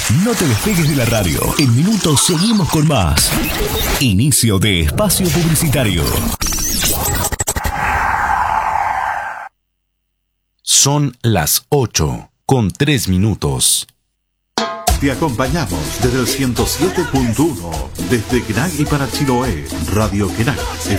No te despegues de la radio. En minutos seguimos con más. Inicio de espacio publicitario. Son las 8:03. Te acompañamos desde el 107.1, desde Quenag y para Chiloé, Radio Quenag,